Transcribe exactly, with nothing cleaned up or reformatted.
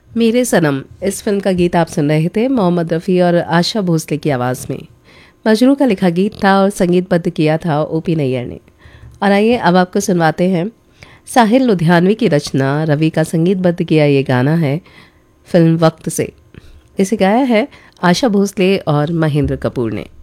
मेरे सनम इस फिल्म का गीत आप सुन रहे थे मोहम्मद रफ़ी और आशा भोसले की आवाज़ में। मजनू का लिखा गीत था और संगीतबद्ध किया था ओपी नैयर ने। और आइए अब आपको सुनवाते हैं साहिल लुधियानवी की रचना, रवि का संगीतबद्ध किया ये गाना है फिल्म वक्त से। इसे गाया है आशा भोसले और महेंद्र कपूर ने।